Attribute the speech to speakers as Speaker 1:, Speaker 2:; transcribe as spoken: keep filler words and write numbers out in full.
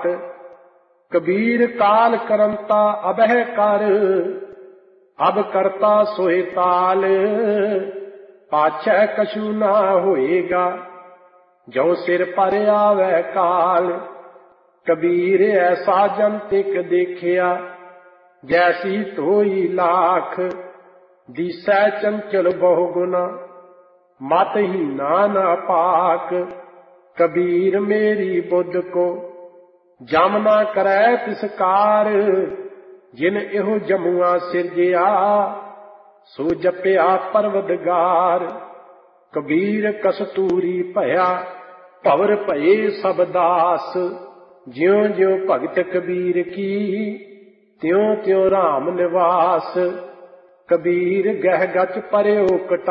Speaker 1: घाट। कबीर काल करंता अबह कर, अब करता सोए ताल। पाछै कछु ना होएगा, जो सिर पर आवे काल। कबीर ऐसा जंतिक देखिया, जैसी धोई लाख। दिसै चंचल बहु गुना, मत हीना न पाक। कबीर मेरी बुद्ध को, जम ना करै तिसकार। जिन एहो जमुआ सिरजिया, सो जपिया परवदगार। कबीर कस्तूरी भया, भवर भये सब दास। ज्यों ज्यों भगत कबीर की, त्यों त्यों राम निवास। कबीर गह गच परयो कटा,